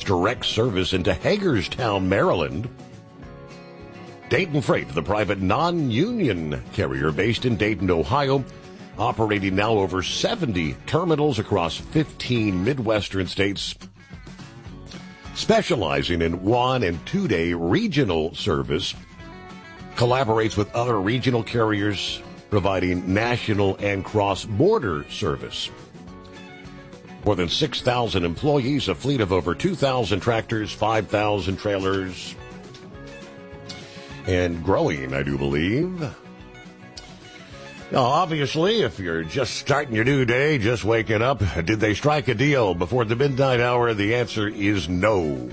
direct service into Hagerstown, Maryland. Dayton Freight, the private non-union carrier based in Dayton, Ohio, operating now over 70 terminals across 15 Midwestern states, specializing in 1- and 2-day regional service, collaborates with other regional carriers, providing national and cross-border service. More than 6,000 employees, a fleet of over 2,000 tractors, 5,000 trailers, and growing, I do believe. Now, obviously, if you're just starting your new day, just waking up, did they strike a deal before the midnight hour? The answer is no.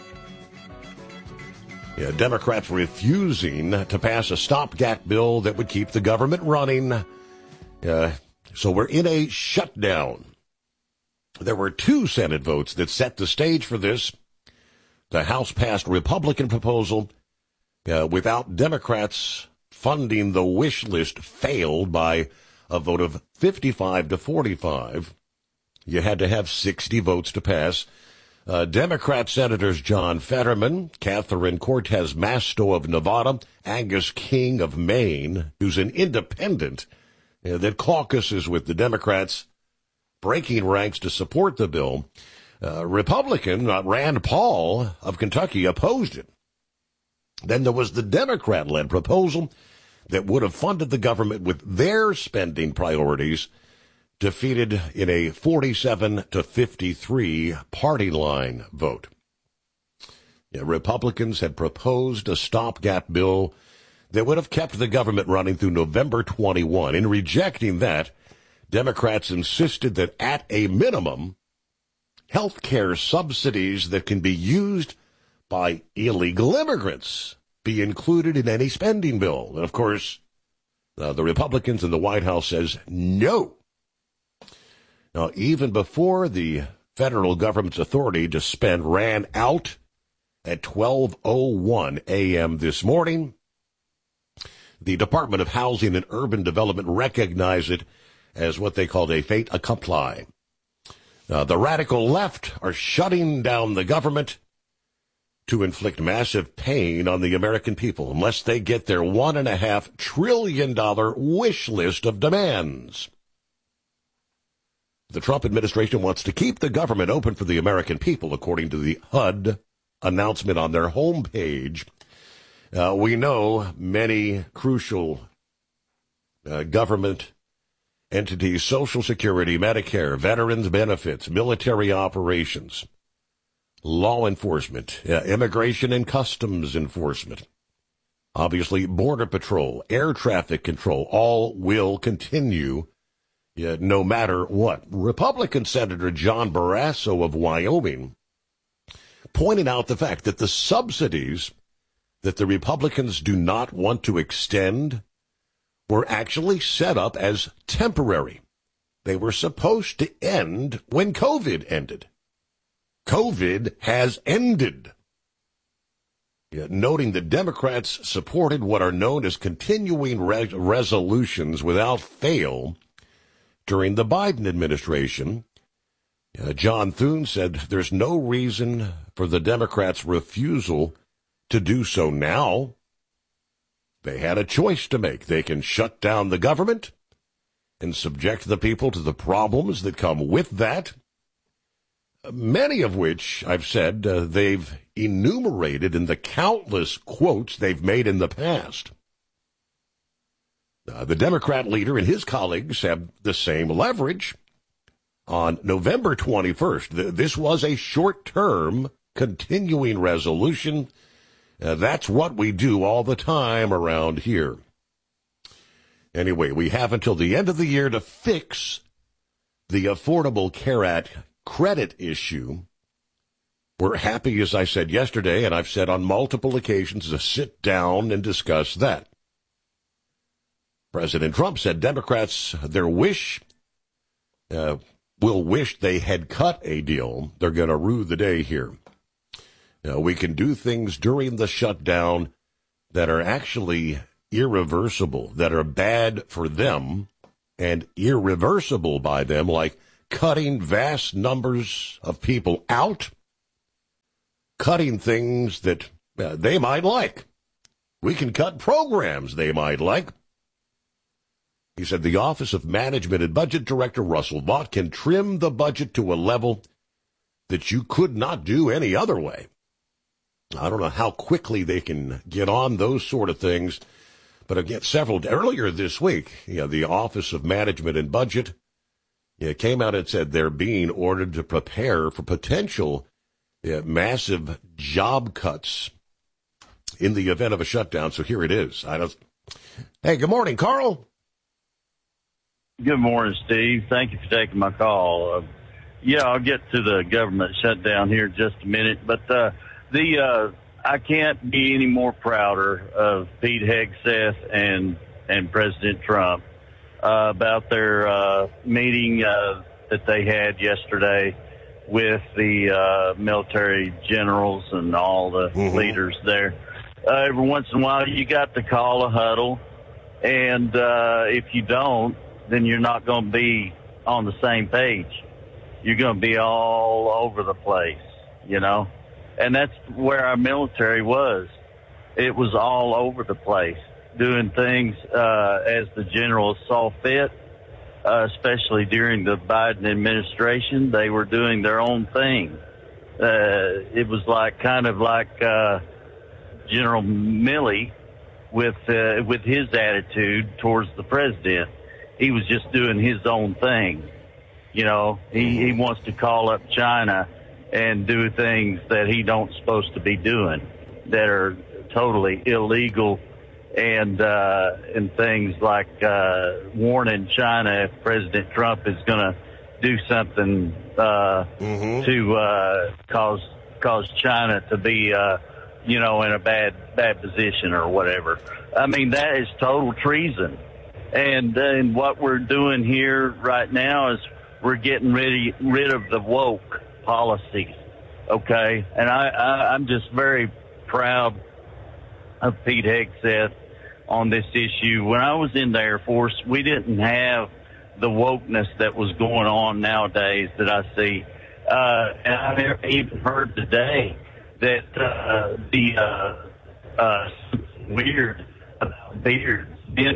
Yeah, Democrats refusing to pass a stopgap bill that would keep the government running. So we're in a shutdown. There were 2 Senate votes that set the stage for this. The House passed Republican proposal without Democrats funding the wish list failed by a vote of 55 to 45. You had to have 60 votes to pass. Democrat Senators John Fetterman, Catherine Cortez Masto of Nevada, Angus King of Maine, who's an independent that caucuses with the Democrats, breaking ranks to support the bill. Republican Rand Paul of Kentucky opposed it. Then there was the Democrat-led proposal that would have funded the government with their spending priorities, defeated in a 47 to 53 party line vote. Republicans had proposed a stopgap bill that would have kept the government running through November 21. In rejecting that, Democrats insisted that at a minimum, health care subsidies that can be used by illegal immigrants be included in any spending bill. And, of course, the Republicans in the White House says no. Now, even before the federal government's authority to spend ran out at 12:01 a.m. this morning, the Department of Housing and Urban Development recognized it as what they called a fait accompli. The radical left are shutting down the government to inflict massive pain on the American people unless they get their $1.5 trillion wish list of demands. The Trump administration wants to keep the government open for the American people, according to the HUD announcement on their homepage. We know many crucial government entities, Social Security, Medicare, veterans benefits, military operations, law enforcement, immigration and customs enforcement, obviously border patrol, air traffic control, all will continue no matter what. Republican Senator John Barrasso of Wyoming pointed out the fact that the subsidies that the Republicans do not want to extend were actually set up as temporary. They were supposed to end when COVID ended. COVID has ended. Noting that Democrats supported what are known as continuing resolutions without fail during the Biden administration, John Thune said there's no reason for the Democrats' refusal to do so now. They had a choice to make. They can shut down the government and subject the people to the problems that come with that, many of which, I've said, they've enumerated in the countless quotes they've made in the past. The Democrat leader and his colleagues have the same leverage. On November 21st, this was a short-term continuing resolution. That's what we do all the time around here. Anyway, we have until the end of the year to fix the Affordable Care Act credit issue. We're happy, as I said yesterday, and I've said on multiple occasions, to sit down and discuss that. President Trump said Democrats, their wish, will wish they had cut a deal. They're going to rue the day here. We can do things during the shutdown that are actually irreversible, that are bad for them and irreversible by them, like cutting vast numbers of people out cutting things that they might like. We can cut programs they might like. He said the Office of Management and Budget Director Russell Vought can trim the budget to a level that you could not do any other way. I don't know how quickly they can get on those sort of things, but again, earlier this week, the Office of Management and Budget came out and said they're being ordered to prepare for potential massive job cuts in the event of a shutdown. So here it is. Hey, good morning, Carl. Good morning, Steve. Thank you for taking my call. I'll get to the government shutdown here in just a minute, but I can't be any more prouder of Pete Hegseth and President Trump about their meeting that they had yesterday with the military generals and all the leaders there. Every once in a while, you got to call a huddle, and if you don't, then you're not going to be on the same page. You're going to be all over the place, And that's where our military was. It was all over the place, doing things as the generals saw fit, especially during the Biden administration. They were doing their own thing. It was kind of like General Milley with his attitude towards the president. He was just doing his own thing. He wants to call up China and do things that he don't supposed to be doing that are totally illegal, and things like warning China if President Trump is going to do something to cause China to be in a bad position or whatever. I mean, that is total treason. And what we're doing here right now is we're getting rid of the woke policies, okay? And I'm just very proud of Pete Hegseth on this issue. When I was in the Air Force, we didn't have the wokeness that was going on nowadays that I see. And I even heard today that weird about beards.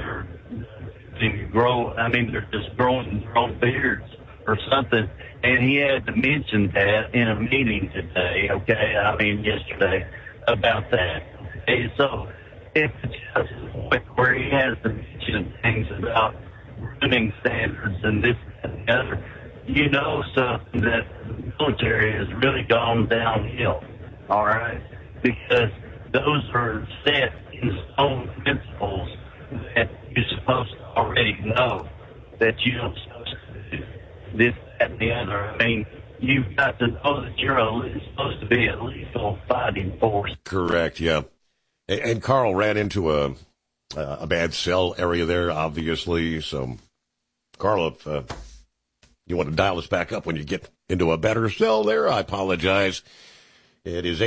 They're just growing beards or something. And he had to mention that in a meeting today, yesterday, about that. And so if it's just where he has to mention things about grooming standards and this and the other, something that the military has really gone downhill, all right? Because those are set in stone principles that you're supposed to already know that you don't supposed to do this, that, and the other. You've got to know that you're supposed to be a lethal fighting force. Correct, yeah. And Carl ran into a bad cell area there, obviously. So, Carl, if you want to dial us back up when you get into a better cell there, I apologize. It is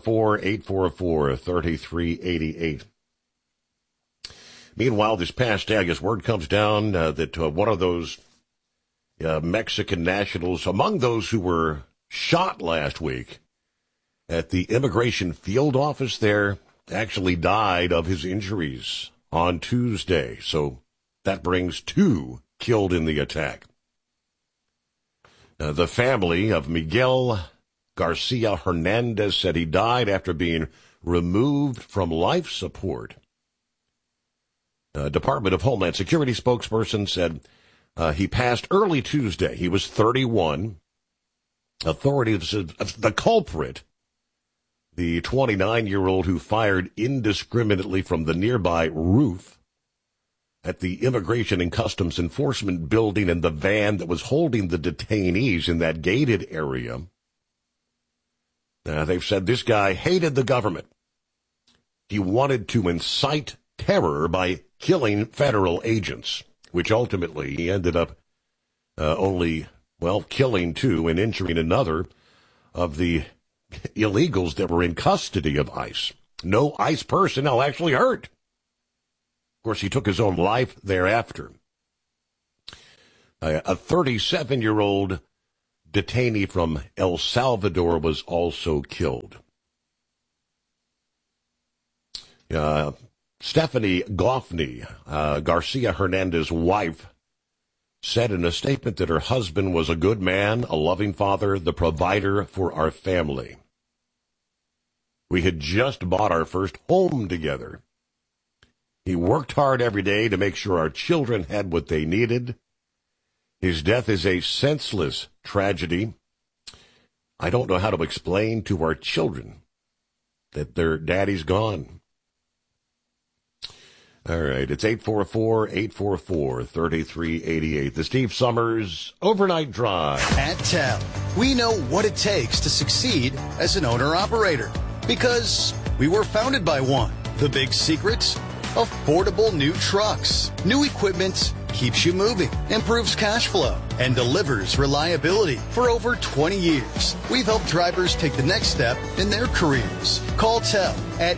844-844-3388. Meanwhile, this past day, I guess word comes down that one of those Mexican nationals, among those who were shot last week at the immigration field office there, actually died of his injuries on Tuesday. So that brings 2 killed in the attack. The family of Miguel Garcia Hernandez said he died after being removed from life support. Department of Homeland Security spokesperson said he passed early Tuesday. He was 31. Authorities said the culprit, the 29-year-old who fired indiscriminately from the nearby roof at the Immigration and Customs Enforcement building and the van that was holding the detainees in that gated area. They've said this guy hated the government. He wanted to incite terror by killing federal agents, which ultimately he ended up killing 2 and injuring another of the illegals that were in custody of ICE. No ICE personnel actually hurt. Of course, he took his own life thereafter. A 37-year-old detainee from El Salvador was also killed. Stephanie Goffney, Garcia Hernandez's wife, said in a statement that her husband was a good man, a loving father, the provider for our family. We had just bought our first home together. He worked hard every day to make sure our children had what they needed. His death is a senseless tragedy. I don't know how to explain to our children that their daddy's gone. All right, it's 844-844-3388. The Steve Summers Overnight Drive. At TEL, we know what it takes to succeed as an owner-operator because we were founded by one. The big secrets? Affordable new trucks. New equipment keeps you moving, improves cash flow, and delivers reliability. For over 20 years, we've helped drivers take the next step in their careers. Call TEL at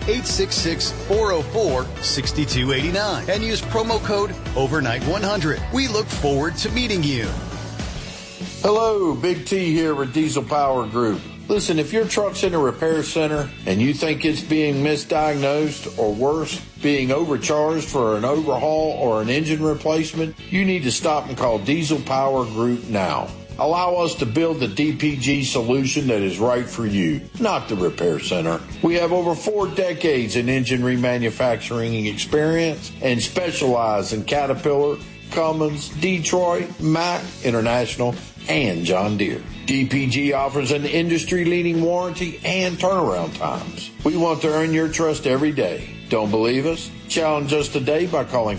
866-404-6289 and use promo code OVERNIGHT100. We look forward to meeting you. Hello, Big T here with Diesel Power Group. Listen, if your truck's in a repair center and you think it's being misdiagnosed or worse, being overcharged for an overhaul or an engine replacement, you need to stop and call Diesel Power Group now. Allow us to build the DPG solution that is right for you, not the repair center. We have over 4 decades in engine remanufacturing experience and specialize in Caterpillar, Cummins, Detroit, Mack, International, and John Deere. DPG offers an industry-leading warranty and turnaround times. We want to earn your trust every day. Don't believe us? Challenge us today by calling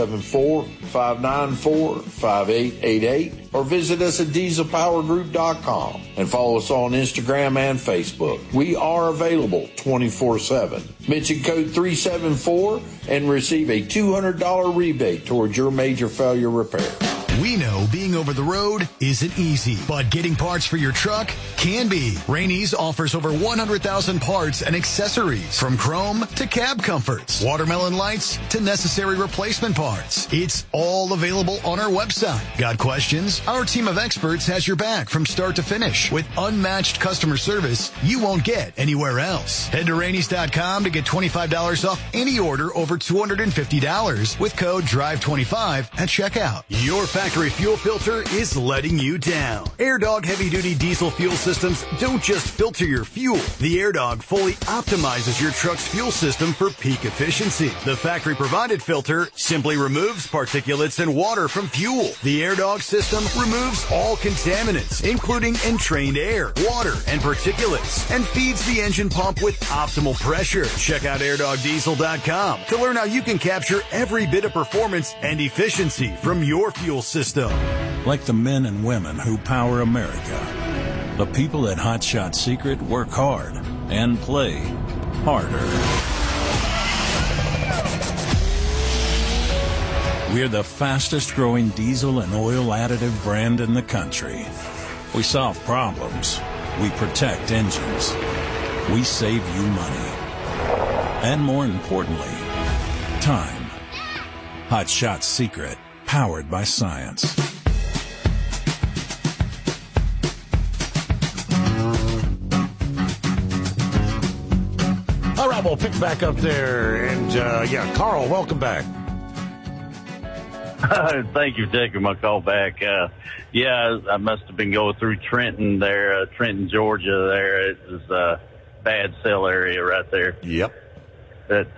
574-594-5888 or visit us at dieselpowergroup.com and follow us on Instagram and Facebook. We are available 24/7. Mention code 374 and receive a $200 rebate towards your major failure repair. We know being over the road isn't easy, but getting parts for your truck can be. Rainey's offers over 100,000 parts and accessories, from chrome to cab comforts, watermelon lights to necessary replacement parts. It's all available on our website. Got questions? Our team of experts has your back from start to finish with unmatched customer service you won't get anywhere else. Head to Rainey's.com to get $25 off any order over $250 with code DRIVE25 at checkout. Your factory fuel filter is letting you down. AirDog heavy-duty diesel fuel systems don't just filter your fuel. The AirDog fully optimizes your truck's fuel system for peak efficiency. The factory-provided filter simply removes particulates and water from fuel. The AirDog system removes all contaminants, including entrained air, water, and particulates, and feeds the engine pump with optimal pressure. Check out AirDogDiesel.com to learn how you can capture every bit of performance and efficiency from your fuel system. Like the men and women who power America, the people at Hot Shot Secret work hard and play harder. We're the fastest growing diesel and oil additive brand in the country. We solve problems. We protect engines. We save you money. And more importantly, time. Hot Shot Secret, powered by science. All right, we'll pick back up there. And, Carl, welcome back. Thank you for taking my call back. I must have been going through Trenton there, Trenton, Georgia there. It was a bad cell area right there. Yep. But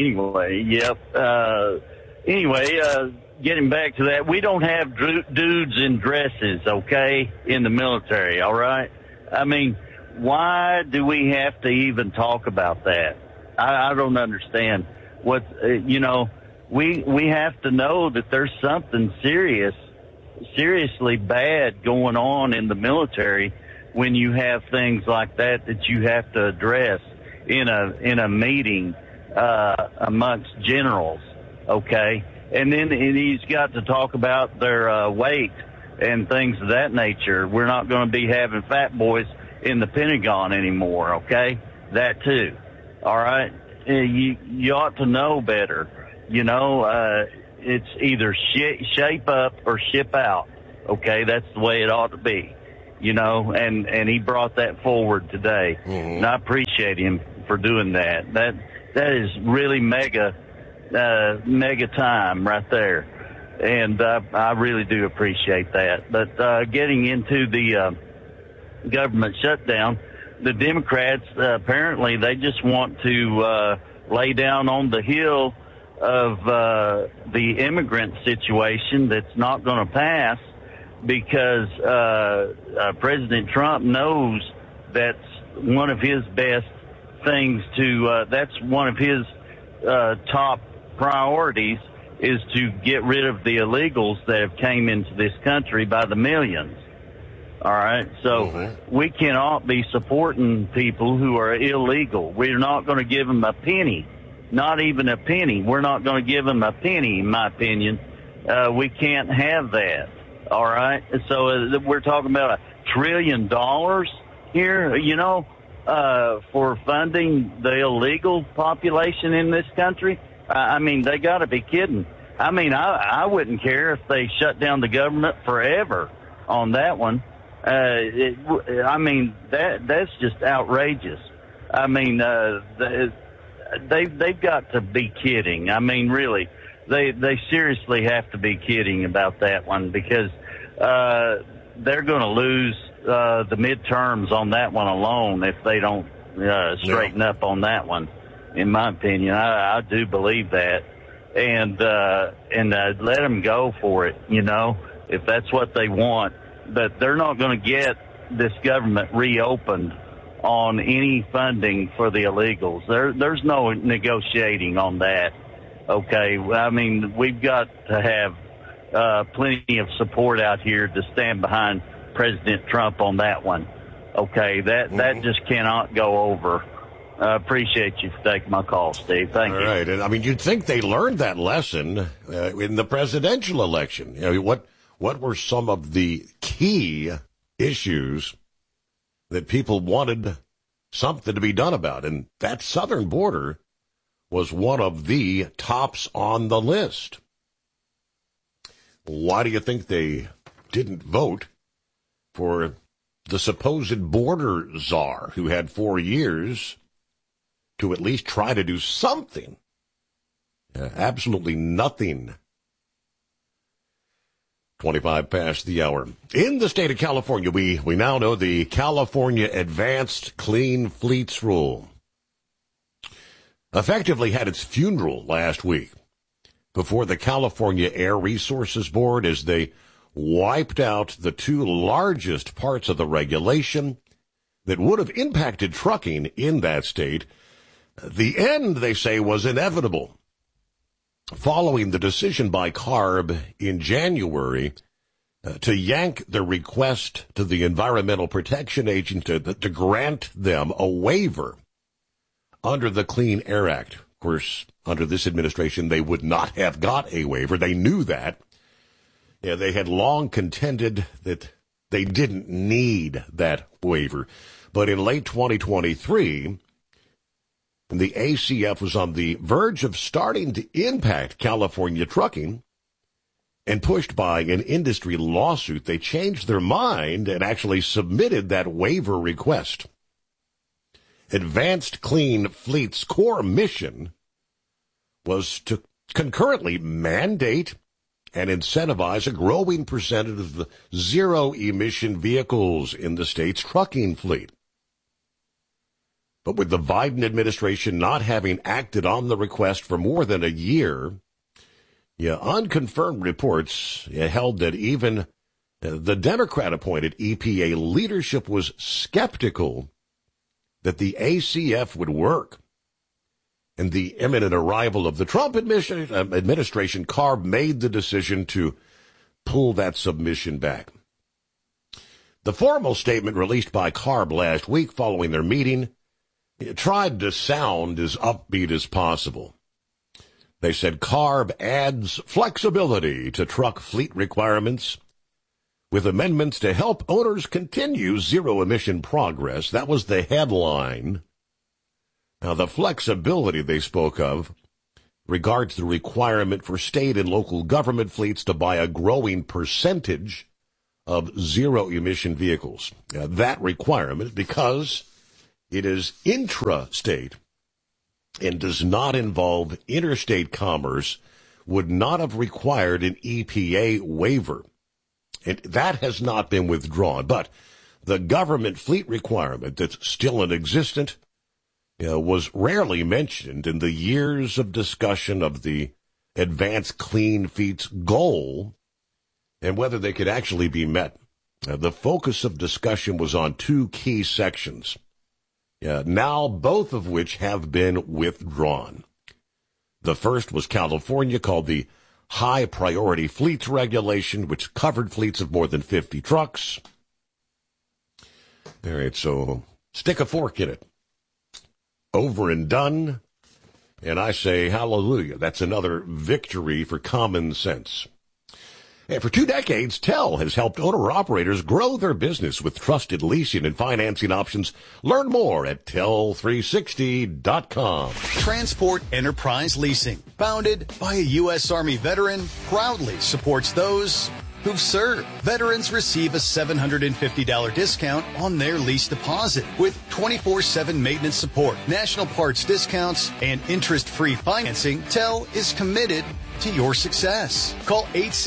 getting back to that, we don't have dudes in dresses, okay, in the military, all right? I mean, why do we have to even talk about that? I don't understand. We have to know that there's something seriously bad going on in the military when you have things like that you have to address in a meeting amongst generals, okay? And then he's got to talk about their weight and things of that nature. We're not going to be having fat boys in the Pentagon anymore, okay? That too. All right? You ought to know better. It's either shape up or ship out, okay? That's the way it ought to be, and he brought that forward today. Mm-hmm. And I appreciate him for doing that. is really mega time right there. And I really do appreciate that. But getting into the government shutdown, the Democrats, apparently they just want to lay down on the hill of the immigrant situation that's not going to pass because President Trump knows that's one of his best things that's one of his top priorities is to get rid of the illegals that have came into this country by the millions. All right. So we cannot be supporting people who are illegal. We're not going to give them a penny, not even a penny. We're not going to give them a penny, in my opinion. We can't have that. All right. So we're talking about $1 trillion here, for funding the illegal population in this country. I mean, they got to be kidding. I mean, I wouldn't care if they shut down the government forever on that one. That's just outrageous. I mean, they've got to be kidding. I mean, really, they seriously have to be kidding about that one because they're going to lose the midterms on that one alone if they don't straighten up on that one. In my opinion, I do believe that, and let them go for it. If that's what they want. But they're not going to get this government reopened on any funding for the illegals. There's no negotiating on that. Okay, I mean, we've got to have plenty of support out here to stand behind President Trump on that one. Okay, that just cannot go over. I appreciate you for taking my call, Steve. Thank you. All right, and I mean, you'd think they learned that lesson in the presidential election. What were some of the key issues that people wanted something to be done about? And that southern border was one of the tops on the list. Why do you think they didn't vote for the supposed border czar who had 4 years to at least try to do something? Absolutely nothing. 25 past the hour. In the state of California, we now know the California Advanced Clean Fleets Rule effectively had its funeral last week before the California Air Resources Board as they wiped out the two largest parts of the regulation that would have impacted trucking in that state. The end, they say, was inevitable. Following the decision by CARB in January to yank the request to the Environmental Protection Agency to grant them a waiver under the Clean Air Act. Of course, under this administration, they would not have got a waiver. They knew that. Yeah, they had long contended that they didn't need that waiver. But in late 2023... the ACF was on the verge of starting to impact California trucking, and pushed by an industry lawsuit, they changed their mind and actually submitted that waiver request. Advanced Clean Fleet's core mission was to concurrently mandate and incentivize a growing percentage of the zero-emission vehicles in the state's trucking fleet. But with the Biden administration not having acted on the request for more than a year, unconfirmed reports held that even the Democrat-appointed EPA leadership was skeptical that the ACF would work. And the imminent arrival of the Trump administration, CARB made the decision to pull that submission back. The formal statement released by CARB last week following their meeting tried to sound as upbeat as possible. They said CARB adds flexibility to truck fleet requirements with amendments to help owners continue zero-emission progress. That was the headline. Now, the flexibility they spoke of regards the requirement for state and local government fleets to buy a growing percentage of zero-emission vehicles. That requirement, because it is intra-state, and does not involve interstate commerce would not have required an EPA waiver. And that has not been withdrawn. But the government fleet requirement that's still in existence was rarely mentioned in the years of discussion of the Advanced Clean Fleet's goal and whether they could actually be met. The focus of discussion was on two key sections, now both of which have been withdrawn. The first was California, called the High Priority Fleets Regulation, which covered fleets of more than 50 trucks. All right, so stick a fork in it. Over and done. And I say hallelujah. That's another victory for common sense. And for 2 decades, TEL has helped owner-operators grow their business with trusted leasing and financing options. Learn more at tel360.com. Transport Enterprise Leasing, founded by a U.S. Army veteran, proudly supports those who've served. Veterans receive a $750 discount on their lease deposit with 24/7 maintenance support, national parts discounts, and interest-free financing. TEL is committed to your success. Call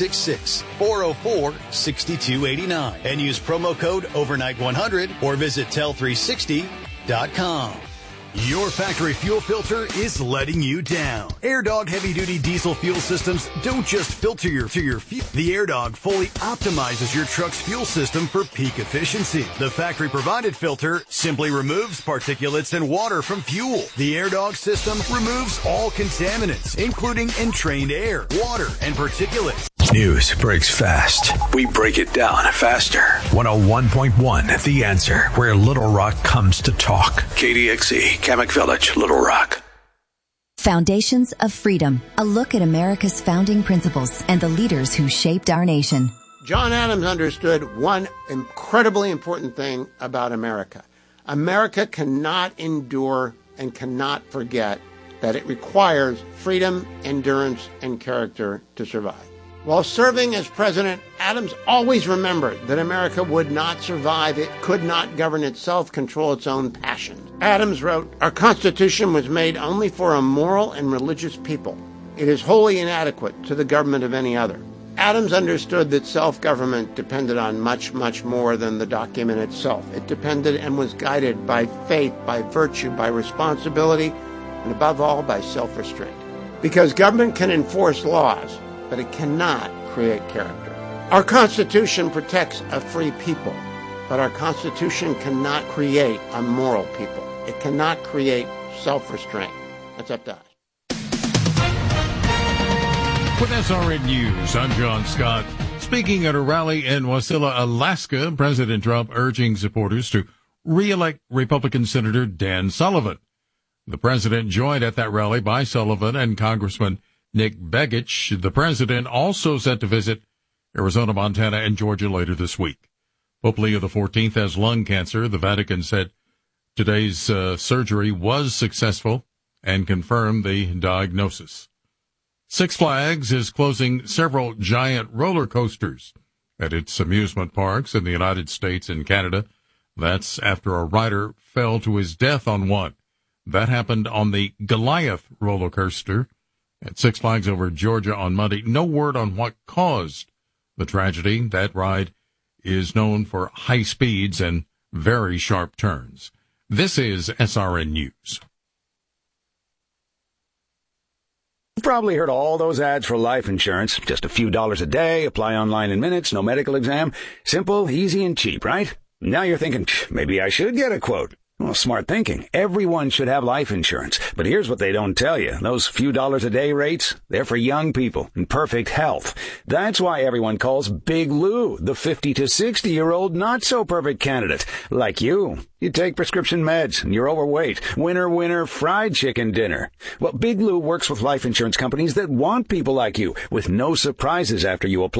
866-404-6289 and use promo code overnight100 or visit tel360.com. Your factory fuel filter is letting you down. AirDog heavy-duty diesel fuel systems don't just filter your fuel. The AirDog fully optimizes your truck's fuel system for peak efficiency. The factory-provided filter simply removes particulates and water from fuel. The AirDog system removes all contaminants, including entrained air, water, and particulates. News breaks fast. We break it down faster. 101.1 The Answer, where Little Rock comes to talk. KDXE, Kamak Village, Little Rock. Foundations of Freedom, a look at America's founding principles and the leaders who shaped our nation. John Adams understood one incredibly important thing about America. America cannot endure and cannot forget that it requires freedom, endurance, and character to survive. While serving as president, Adams always remembered that America would not survive. It could not govern itself, control its own passions. Adams wrote, "Our Constitution was made only for a moral and religious people. It is wholly inadequate to the government of any other." Adams understood that self-government depended on much, much more than the document itself. It depended and was guided by faith, by virtue, by responsibility, and above all, by self-restraint. Because government can enforce laws, but it cannot create character. Our Constitution protects a free people, but our Constitution cannot create a moral people. It cannot create self-restraint. That's up to us. With SRN News, I'm John Scott. Speaking at a rally in Wasilla, Alaska, President Trump urging supporters to re-elect Republican Senator Dan Sullivan. The president joined at that rally by Sullivan and Congressman Nick Begich. The president also set to visit Arizona, Montana, and Georgia later this week. Pope Leo XIV has lung cancer. The Vatican said today's surgery was successful and confirmed the diagnosis. Six Flags is closing several giant roller coasters at its amusement parks in the United States and Canada. That's after a rider fell to his death on one. That happened on the Goliath roller coaster at Six Flags over Georgia on Monday. No word on what caused the tragedy. That ride is known for high speeds and very sharp turns. This is SRN News. You've probably heard all those ads for life insurance. Just a few dollars a day, apply online in minutes, no medical exam. Simple, easy, and cheap, right? Now you're thinking, maybe I should get a quote. Well, smart thinking. Everyone should have life insurance. But here's what they don't tell you. Those few dollars a day rates, they're for young people in perfect health. That's why everyone calls Big Lou the 50 to 60-year-old not-so-perfect candidate. Like you. You take prescription meds and you're overweight. Winner, fried chicken dinner. Well, Big Lou works with life insurance companies that want people like you with no surprises after you apply.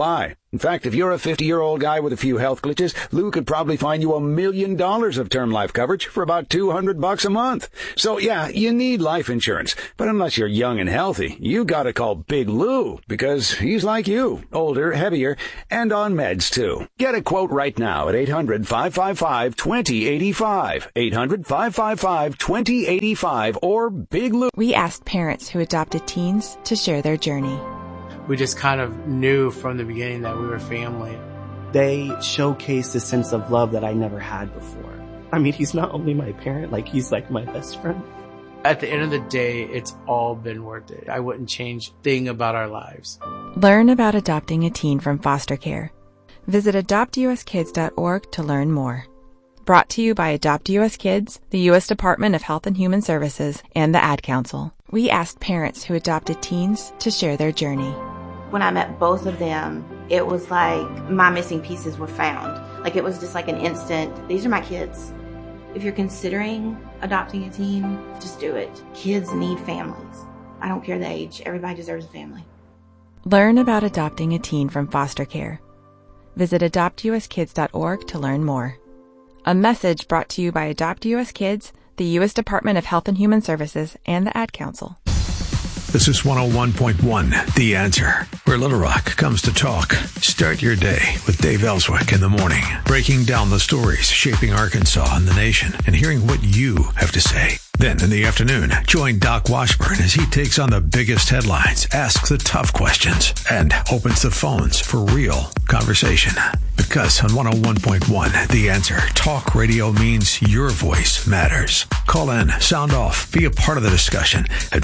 In fact, if you're a 50-year-old guy with a few health glitches, Lou could probably find you $1 million of term life coverage for about $200 a month. So yeah, you need life insurance. But unless you're young and healthy, you gotta call Big Lou, because he's like you, older, heavier, and on meds too. Get a quote right now at 800-555-2085. 800-555-2085 or Big Lou. We asked parents who adopted teens to share their journey. We just kind of knew from the beginning that we were family. They showcased a sense of love that I never had before. I mean, he's not only my parent, like he's like my best friend. At the end of the day, it's all been worth it. I wouldn't change a thing about our lives. Learn about adopting a teen from foster care. Visit adoptuskids.org to learn more. Brought to you by Adopt US Kids, the U.S. Department of Health and Human Services, and the Ad Council. We asked parents who adopted teens to share their journey. When I met both of them, it was like my missing pieces were found. Like it was just like an instant, these are my kids. If you're considering adopting a teen, just do it. Kids need families. I don't care the age. Everybody deserves a family. Learn about adopting a teen from foster care. Visit adoptuskids.org to learn more. A message brought to you by Adopt US Kids, the U.S. Department of Health and Human Services, and the Ad Council. This is 101.1, The Answer, where Little Rock comes to talk. Start your day with Dave Ellswick in the morning, breaking down the stories shaping Arkansas and the nation and hearing what you have to say. Then in the afternoon, join Doc Washburn as he takes on the biggest headlines, asks the tough questions, and opens the phones for real conversation. Because on 101.1, The Answer, talk radio means your voice matters. Call in, sound off, be a part of the discussion at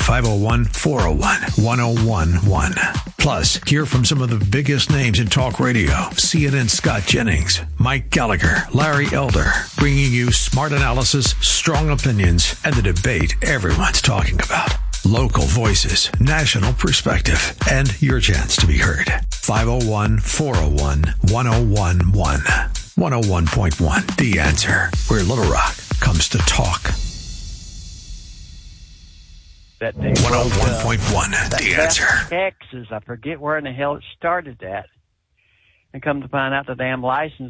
501-401-1011. Plus, hear from some of the biggest names in talk radio. CNN Scott Jennings, Mike Gallagher, Larry Elder, bringing you smart analysis, strong opinions, and the debate everyone's talking about. Local voices, national perspective, and your chance to be heard. 501-401-1011. 101.1, The Answer, where Little Rock comes to talk. That day 101.1, The Answer. Texas, I forget where in the hell it started at. And come to find out the damn license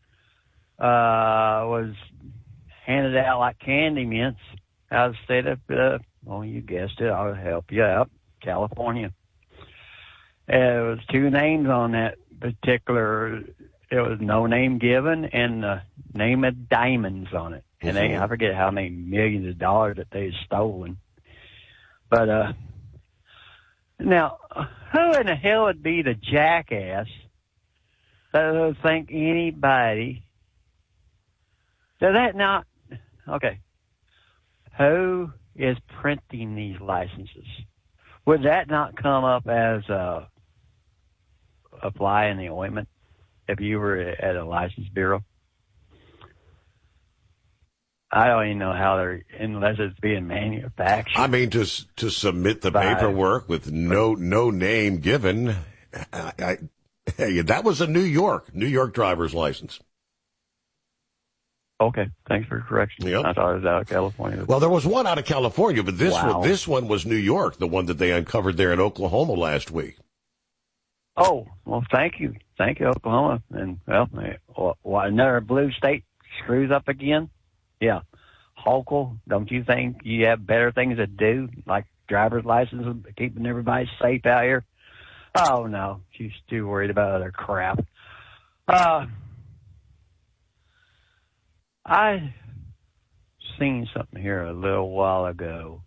was handed out like candy mints out of the state of, well, you guessed it, I'll help you out, California. It was two names on that particular, it was no name given and the name of diamonds on it. And they, I forget how many millions of dollars that they'd stolen. But, now, who in the hell would be the jackass that would think anybody, does that not, okay, who is printing these licenses? Would that not come up as a fly in the ointment if you were at a license bureau? I don't even know how they're, unless it's being manufactured. I mean, to submit the paperwork with no name given, hey, that was a New York driver's license. Okay, thanks for the correction. Yep. I thought it was out of California. Well, there was one out of California, but this one was New York, the one that they uncovered there in Oklahoma last week. Oh, well, thank you, Oklahoma. And well, another blue state screws up again. Yeah, Hochul, don't you think you have better things to do, like driver's license, keeping everybody safe out here? Oh no, she's too worried about other crap. I seen something here a little while ago.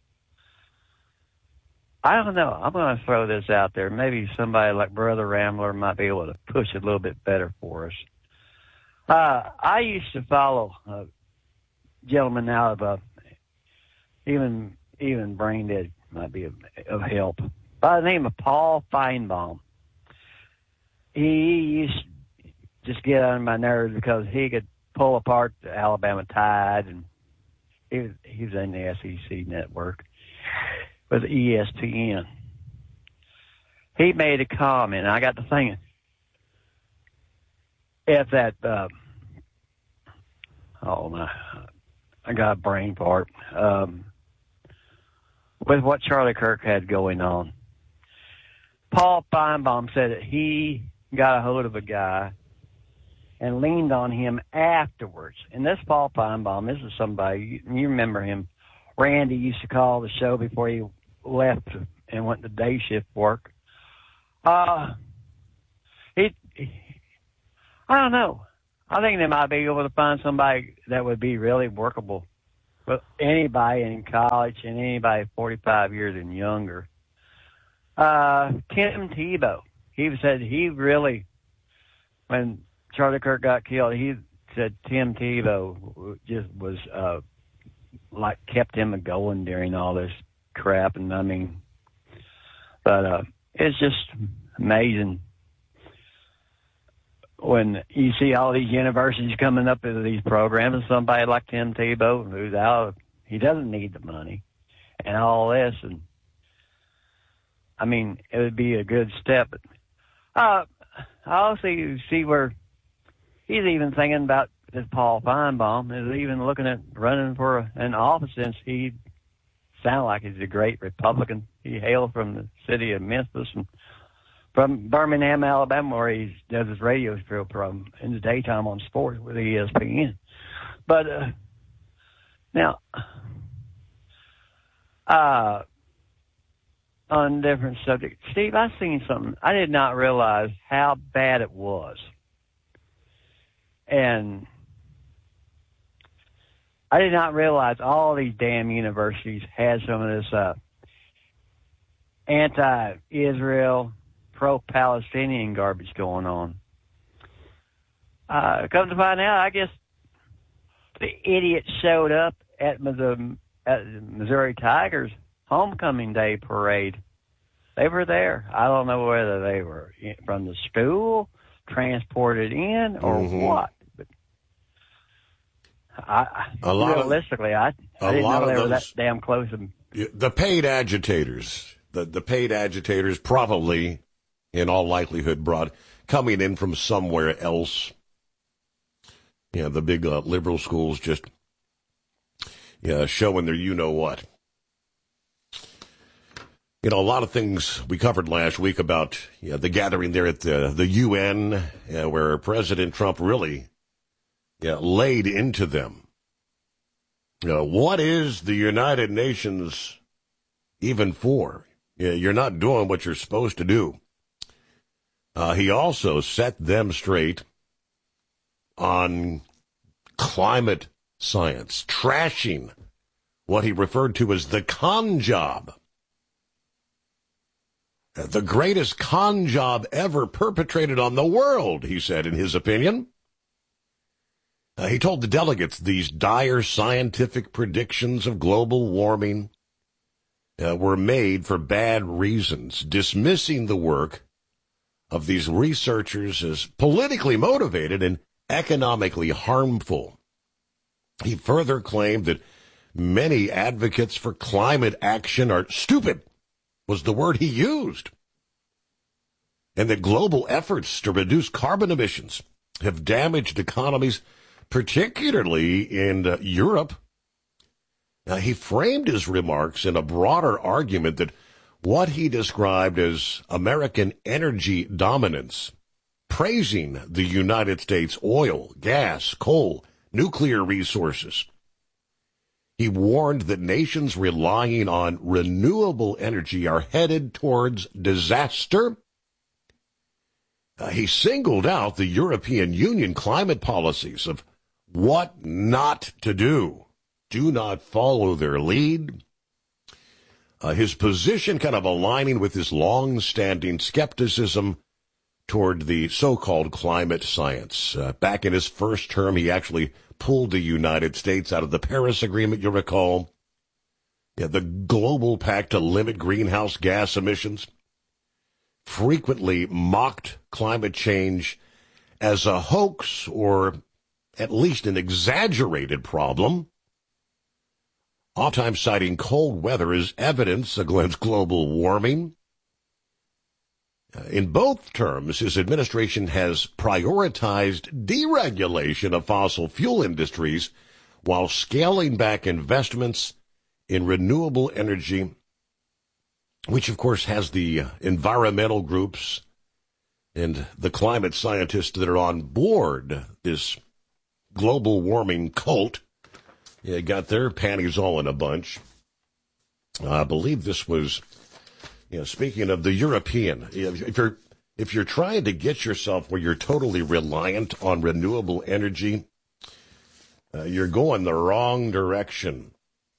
I don't know. I'm going to throw this out there. Maybe somebody like Brother Rambler might be able to push it a little bit better for us. I used to follow a gentleman out of even brain dead might be of help, by the name of Paul Feinbaum. He used to just get on my nerves because he could pull apart the Alabama Tide, and he was in the SEC network with ESPN. He made a comment, and I got to thinking, if that, I got a brain fart, with what Charlie Kirk had going on. Paul Feinbaum said that he got a hold of a guy and leaned on him afterwards. And this Paul Feinbaum, this is somebody, you remember him. Randy used to call the show before he left and went to day shift work. I don't know. I think they might be able to find somebody that would be really workable. But anybody in college and anybody 45 years and younger. Tim Tebow. He said he really, when Charlie Kirk got killed, he said Tim Tebow just was like kept him going during all this crap. And I mean, but it's just amazing when you see all these universities coming up with these programs, and somebody like Tim Tebow, who's out, he doesn't need the money and all this. And I mean, it would be a good step. But I also see where he's even thinking about this Paul Feinbaum is even looking at running for an office, since he sounds like he's a great Republican. He hails from the city of Memphis and from Birmingham, Alabama, where he does his radio show from in the daytime on sports with ESPN. But now, on different subjects, Steve, I've seen something. I did not realize how bad it was. And I did not realize all these damn universities had some of this anti-Israel, pro-Palestinian garbage going on. Come to find out, I guess the idiots showed up at the Missouri Tigers homecoming day parade. They were there. I don't know whether they were from the school, transported in, or what. But realistically, I didn't know they were that damn close. The paid agitators, the paid agitators probably, in all likelihood, coming in from somewhere else. Yeah, the big liberal schools just showing their you-know-what. You know, a lot of things we covered last week about the gathering there at the UN, where President Trump really laid into them. What is the United Nations even for? You're not doing what you're supposed to do. He also set them straight on climate science, trashing what he referred to as the con job. The greatest con job ever perpetrated on the world, he said, in his opinion. He told the delegates these dire scientific predictions of global warming were made for bad reasons, dismissing the work of these researchers as politically motivated and economically harmful. He further claimed that many advocates for climate action are stupid, was the word he used, and that global efforts to reduce carbon emissions have damaged economies, particularly in Europe. Now, he framed his remarks in a broader argument that what he described as American energy dominance, praising the United States' oil, gas, coal, nuclear resources. He warned that nations relying on renewable energy are headed towards disaster. He singled out the European Union climate policies of what not to do. Do not follow their lead. His position kind of aligning with his long-standing skepticism toward the so-called climate science. Back in his first term, he actually pulled the United States out of the Paris Agreement, you'll recall. The global pact to limit greenhouse gas emissions. Frequently mocked climate change as a hoax or at least an exaggerated problem. Oftentimes citing cold weather as evidence against global warming. In both terms, his administration has prioritized deregulation of fossil fuel industries while scaling back investments in renewable energy, which, of course, has the environmental groups And the climate scientists that are on board this global warming cult got their panties all in a bunch. I believe this was, speaking of the European, if you're trying to get yourself where you're totally reliant on renewable energy, you're going the wrong direction.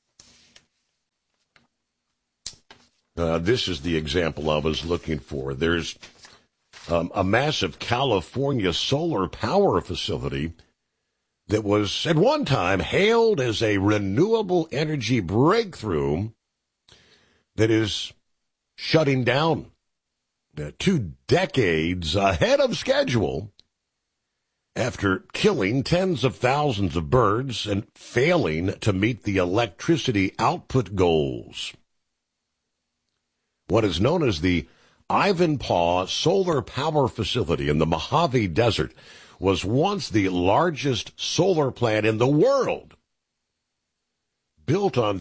This is the example I was looking for. There's a massive California solar power facility that was at one time hailed as a renewable energy breakthrough that is shutting down 2 decades ahead of schedule after killing tens of thousands of birds and failing to meet the electricity output goals. What is known as the Ivanpah Solar Power Facility in the Mojave Desert was once the largest solar plant in the world. Built on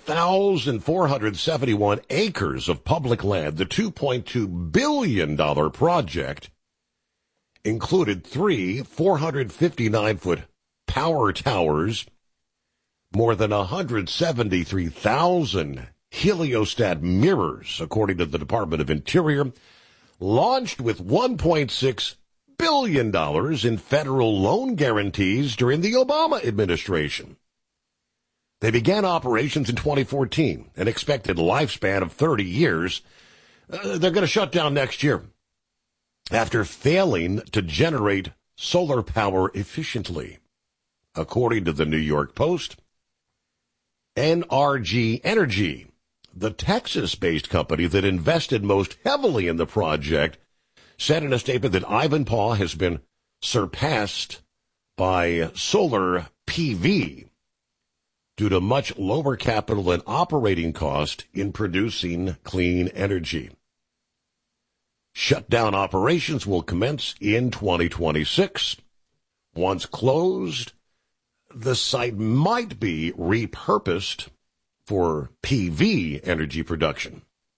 3,471 acres of public land, the $2.2 billion project included 3 459-foot power towers, more than 173,000 heliostat mirrors, according to the Department of Interior, launched with $1.6 billion in federal loan guarantees during the Obama administration. They began operations in 2014, an expected lifespan of 30 years. They're going to shut down next year after failing to generate solar power efficiently, according to the New York Post. NRG Energy, the Texas-based company that invested most heavily in the project, said in a statement that Ivanpah has been surpassed by solar PV due to much lower capital and operating cost in producing clean energy. Shutdown operations will commence in 2026. Once closed, the site might be repurposed for PV energy production.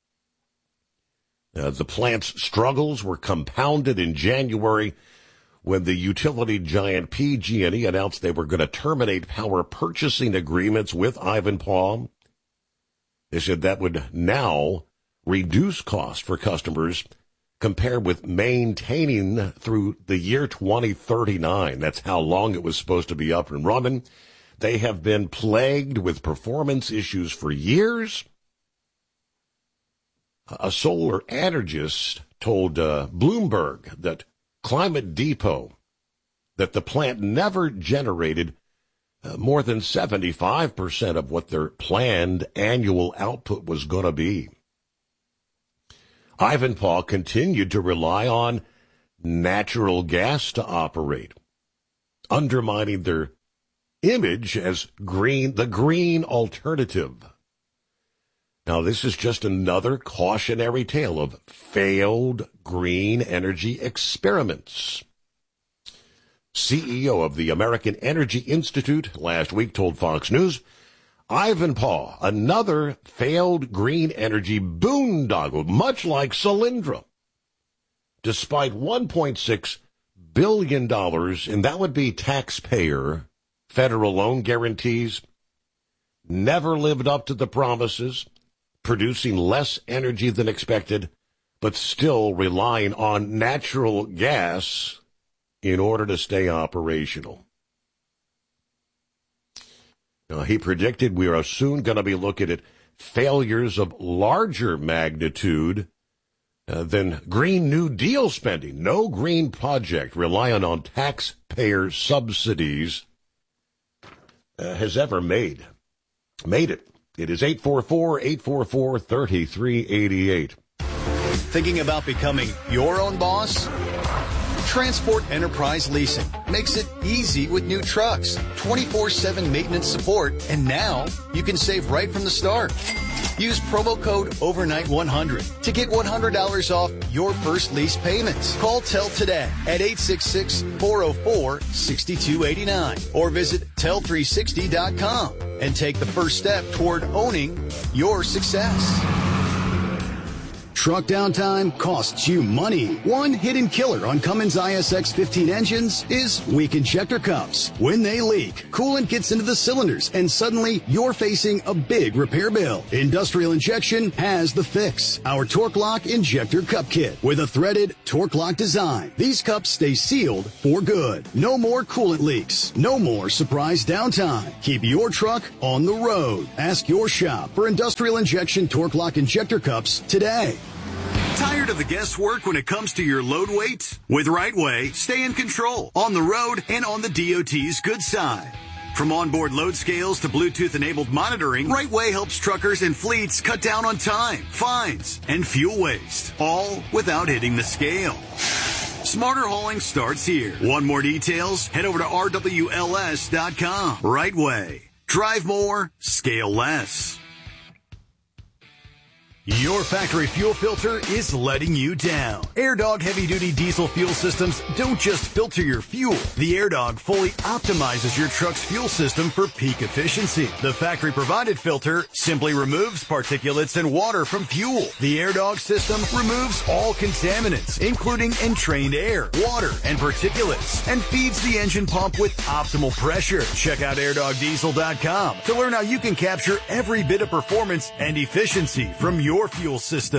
The plant's struggles were compounded in January when the utility giant PG&E announced they were going to terminate power purchasing agreements with Ivanpah. They said that would now reduce costs for customers compared with maintaining through the year 2039. That's how long it was supposed to be up and running. They have been plagued with performance issues for years. A solar energist told Bloomberg that Climate Depot that the plant never generated more than 75% of what their planned annual output was going to be. Ivanpah continued to rely on natural gas to operate, undermining their image as the green alternative. Now, this is just another cautionary tale of failed green energy experiments. CEO of the American Energy Institute last week told Fox News, Ivanpah, another failed green energy boondoggle, much like Solyndra. Despite $1.6 billion, and that would be taxpayer federal loan guarantees, never lived up to the promises, producing less energy than expected, but still relying on natural gas in order to stay operational. Now, he predicted we are soon going to be looking at failures of larger magnitude than Green New Deal spending. No green project relying on taxpayer subsidies has ever made it. It is 844-844-3388. Thinking about becoming your own boss? Transport Enterprise Leasing makes it easy with new trucks, 24/7 maintenance support, and now you can save right from the start. Use promo code OVERNIGHT100 to get $100 off your first lease payments. Call TEL today at 866-404-6289 or visit tel360.com and take the first step toward owning your success. truck downtime costs you money. One hidden killer on Cummins ISX 15 engines is weak injector cups. When they leak, coolant gets into the cylinders and suddenly you're facing a big repair bill. Industrial Injection has the fix. Our Torque Lock Injector Cup Kit with a threaded Torque Lock design. These cups stay sealed for good. No more coolant leaks. No more surprise downtime. Keep your truck on the road. Ask your shop for Industrial Injection Torque Lock Injector Cups today. Tired of the guesswork when it comes to your load weights? With Rightway, stay in control on the road and on the DOT's good side. From onboard load scales to Bluetooth-enabled monitoring, Rightway helps truckers and fleets cut down on time, fines, and fuel waste, all without hitting the scale. Smarter hauling starts here. Want more details? Head over to rwls.com. Rightway. Drive more, scale less. Your factory fuel filter is letting you down. AirDog heavy-duty diesel fuel systems don't just filter your fuel. The AirDog fully optimizes your truck's fuel system for peak efficiency. The factory-provided filter simply removes particulates and water from fuel. The AirDog system removes all contaminants, including entrained air, water, and particulates, and feeds the engine pump with optimal pressure. Check out airdogdiesel.com to learn how you can capture every bit of performance and efficiency from your fuel system.